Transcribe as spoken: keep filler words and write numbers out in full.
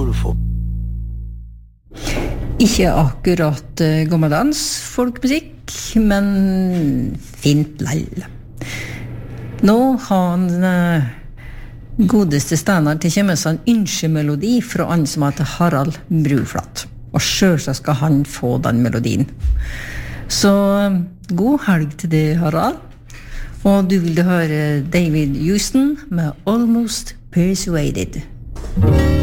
Nordfå. Ikke akkurat uh, gammeldans folkmusikk, men fint lell. Nå har han uh, godeste Steinar til kjemmes en ønskemelodi fra han som heter Harald Bruflat. Og selvsagt skal han få den melodien. Så uh, god helg til det, Harald. Og du vil høre David Houston med Almost Persuaded.